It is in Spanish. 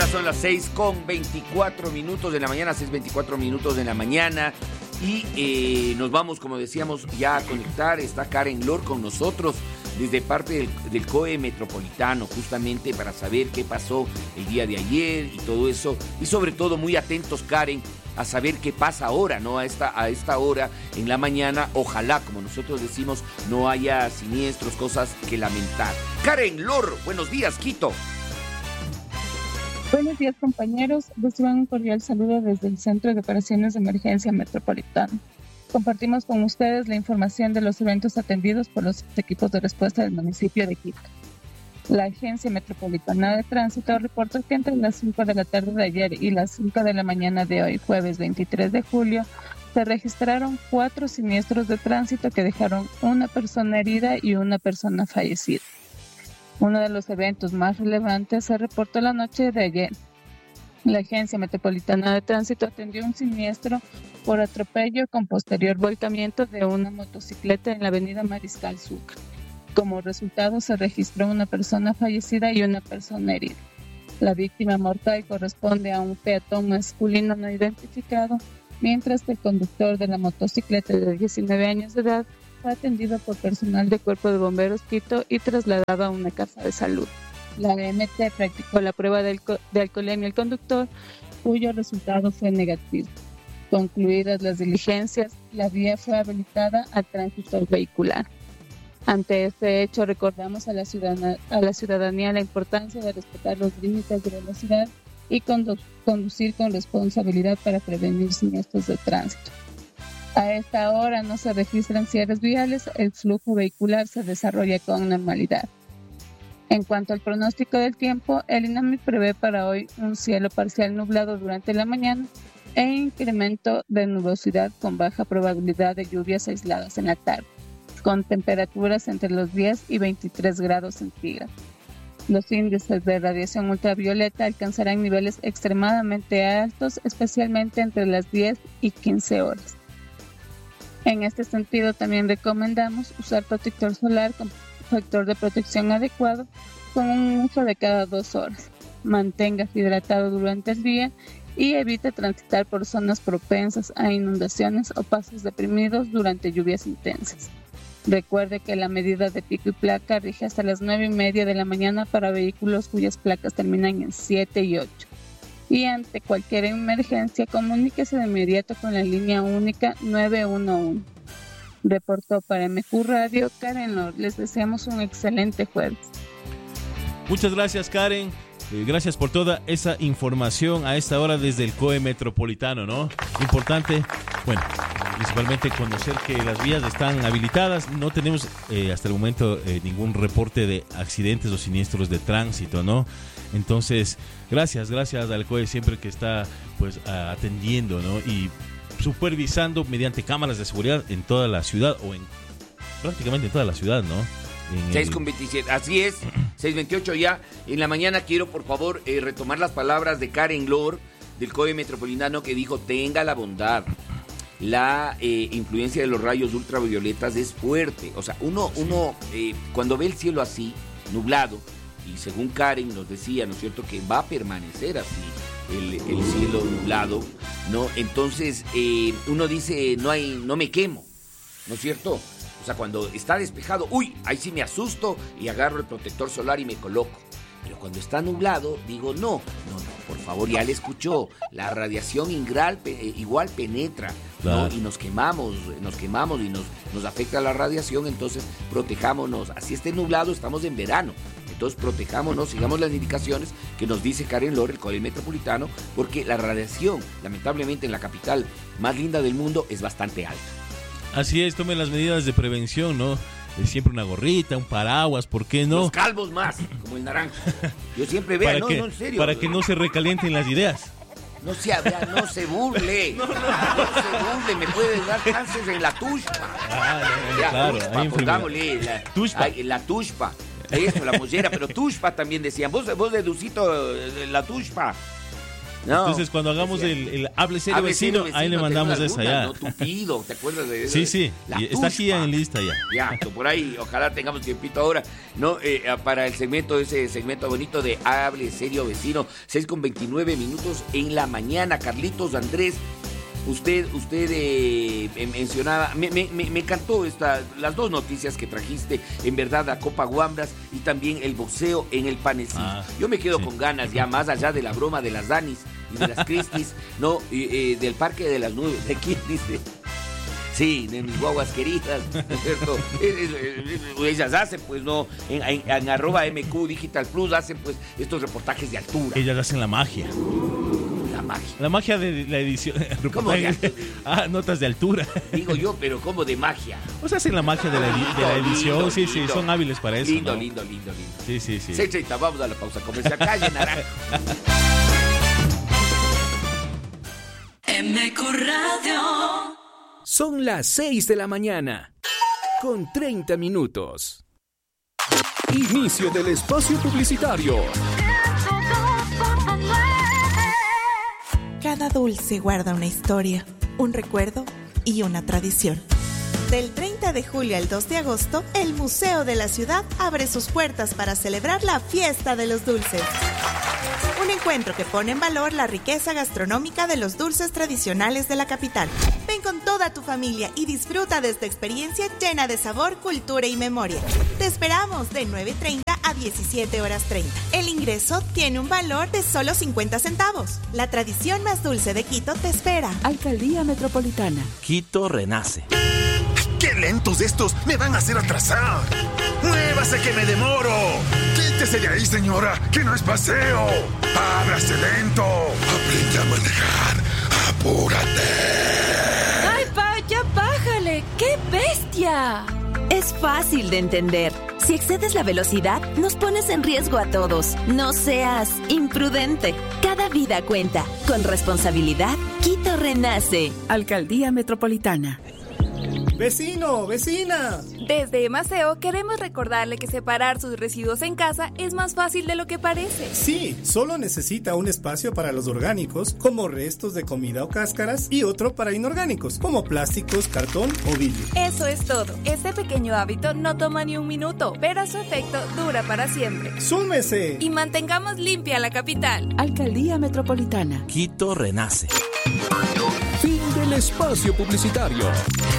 son las 6:24 de la mañana, 6:24 de la mañana. Y nos vamos, como decíamos, ya a conectar. Está Karen Lor con nosotros desde parte del COE Metropolitano, justamente para saber qué pasó el día de ayer y todo eso. Y sobre todo, muy atentos, Karen, a saber qué pasa ahora, ¿no? A esta hora en la mañana. Ojalá, como nosotros decimos, no haya siniestros, cosas que lamentar. Karen Lor, buenos días, Quito. Buenos días, compañeros. Reciban un cordial saludo desde el Centro de Operaciones de Emergencia Metropolitano. Compartimos con ustedes la información de los eventos atendidos por los equipos de respuesta del municipio de Quito. La Agencia Metropolitana de Tránsito reportó que entre las 5 de la tarde de ayer y las 5 de la mañana de hoy, jueves 23 de julio, se registraron 4 siniestros de tránsito que dejaron una persona herida y una persona fallecida. Uno de los eventos más relevantes se reportó la noche de ayer. La Agencia Metropolitana de Tránsito atendió un siniestro por atropello con posterior volcamiento de una motocicleta en la avenida Mariscal Sucre. Como resultado, se registró una persona fallecida y una persona herida. La víctima mortal corresponde a un peatón masculino no identificado, mientras que el conductor de la motocicleta de 19 años de edad fue atendido por personal de Cuerpo de Bomberos Quito y trasladado a una casa de salud. La AMT practicó la prueba de alcoholemia al conductor, cuyo resultado fue negativo. Concluidas las diligencias, la vía fue habilitada al tránsito vehicular. Ante este hecho, recordamos a la ciudadanía la importancia de respetar los límites de velocidad y conducir con responsabilidad para prevenir siniestros de tránsito. A esta hora no se registran cierres viales, el flujo vehicular se desarrolla con normalidad. En cuanto al pronóstico del tiempo, el INAMI prevé para hoy un cielo parcial nublado durante la mañana e incremento de nubosidad con baja probabilidad de lluvias aisladas en la tarde, con temperaturas entre los 10 y 23 grados centígrados. Los índices de radiación ultravioleta alcanzarán niveles extremadamente altos, especialmente entre las 10 y 15 horas. En este sentido, también recomendamos usar protector solar con factor de protección adecuado con un uso de cada 2 horas. Manténgase hidratado durante el día y evite transitar por zonas propensas a inundaciones o pasos deprimidos durante lluvias intensas. Recuerde que la medida de pico y placa rige hasta las 9:30 de la mañana para vehículos cuyas placas terminan en 7 y 8. Y ante cualquier emergencia, comuníquese de inmediato con la línea única 911. Reportó para MQ Radio, Karen Lor. Les deseamos un excelente jueves. Muchas gracias, Karen. Gracias por toda esa información a esta hora desde el COE Metropolitano, ¿no? Importante, bueno, principalmente conocer que las vías están habilitadas. No tenemos hasta el momento ningún reporte de accidentes o siniestros de tránsito, ¿no? Entonces, gracias al COE siempre que está pues atendiendo, ¿no? Y supervisando mediante cámaras de seguridad en toda la ciudad o en prácticamente en toda la ciudad, ¿no? 6:27, así es, 6:28 ya. En la mañana quiero, por favor, retomar las palabras de Karen Lor, del COE Metropolitano, que dijo: tenga la bondad. La influencia de los rayos ultravioletas es fuerte. O sea, uno cuando ve el cielo así, nublado, y según Karen nos decía, ¿no es cierto?, que va a permanecer así el cielo nublado, ¿no? Entonces, uno dice, no me quemo, ¿no es cierto? O sea, cuando está despejado, ahí sí me asusto y agarro el protector solar y me coloco. Pero cuando está nublado, digo, no, por favor, ya le escuchó. La radiación igual penetra, ¿no? Y nos quemamos y nos afecta la radiación, entonces protejámonos. Así esté nublado, estamos en verano. Entonces protejámonos, sigamos las indicaciones que nos dice Karen Lor, el COE Metropolitano, porque la radiación, lamentablemente en la capital más linda del mundo, es bastante alta. Así es, tomen las medidas de prevención, ¿no? Siempre una gorrita, un paraguas, ¿por qué no? Los calvos más, como el naranjo. Yo siempre veo, en serio. Para que no se recalienten las ideas. No se burle. No se burle, me puede dar cáncer en la tushpa. Claro, tushpa, pongámosle la tushpa. Eso, la mollera, pero tushpa también decían. Vos deducito la tushpa. No, entonces, cuando hagamos el Hable Serio Vecino, ahí le mandamos esa ya. No, Tupido, ¿te acuerdas de eso? Sí, sí, está aquí en lista ya. Ya, por ahí, ojalá tengamos tiempito ahora, ¿no? Para ese segmento bonito de Hable Serio Vecino, 6:29 en la mañana. Carlitos Andrés, usted mencionaba, me encantó las dos noticias que trajiste, en verdad, la Copa Guambras y también el boxeo en el Panecillo. Yo me quedo con ganas, ya más allá de la broma de las Danis y de las Cristis, ¿no? Del Parque de las Nubes, ¿de quién dice? Sí, de mis guaguas queridas, ¿no es cierto? Ellas hacen, pues, ¿no? En @MQ Digital Plus hacen, pues, estos reportajes de altura. Ellas hacen la magia. La magia de la edición. ¿Cómo de notas de altura. Digo yo, pero ¿cómo de magia? O sea, hacen la magia de la edición. Sí, son hábiles para eso. Lindo, ¿no? lindo. Sí. 6:30, vamos a la pausa comercial. Calle Naranjo. MQ Radio. Son las 6 de la mañana, con 30 minutos. Inicio del espacio publicitario. Cada dulce guarda una historia, un recuerdo y una tradición. Del 30 de julio al 2 de agosto, el Museo de la Ciudad abre sus puertas para celebrar la Fiesta de los Dulces. Un encuentro que pone en valor la riqueza gastronómica de los dulces tradicionales de la capital. Ven con toda tu familia y disfruta de esta experiencia llena de sabor, cultura y memoria. Te esperamos de 9:30 a 17:30. El ingreso tiene un valor de solo 50 centavos. La tradición más dulce de Quito te espera. Alcaldía Metropolitana. Quito renace. ¡Qué lentos estos! ¡Me van a hacer atrasar! ¡Muévase que me demoro! ¡Quítese de ahí, señora! ¡Que no es paseo! ¡Ábrase lento! ¡Aprende a manejar! ¡Apúrate! ¡Ay, pa! ¡Ya bájale! ¡Qué bestia! Es fácil de entender. Si excedes la velocidad, nos pones en riesgo a todos. No seas imprudente. Cada vida cuenta. Con responsabilidad, Quito renace. Alcaldía Metropolitana. ¡Vecino! ¡Vecina! Desde Emaceo queremos recordarle que separar sus residuos en casa es más fácil de lo que parece. Sí, solo necesita un espacio para los orgánicos, como restos de comida o cáscaras, y otro para inorgánicos, como plásticos, cartón o vidrio. Eso es todo. Este pequeño hábito no toma ni un minuto, pero su efecto dura para siempre. ¡Súmese! Y mantengamos limpia la capital. Alcaldía Metropolitana. Quito renace. Fin del espacio publicitario.